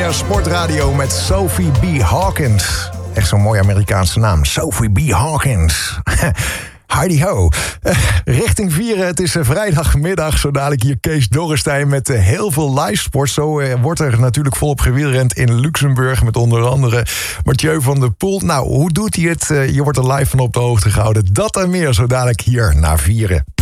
BNR Sportradio met Sophie B. Hawkins. Echt zo'n mooie Amerikaanse naam. Sophie B. Hawkins. Heidi ho. Richting vieren, het is vrijdagmiddag. Zo dadelijk hier Kees Dorrestein met heel veel live sport. Zo wordt er natuurlijk volop gewielrend in Luxemburg. Met onder andere Mathieu van der Poel. Nou, hoe doet hij het? Je wordt er live van op de hoogte gehouden. Dat en meer zo dadelijk hier na vieren.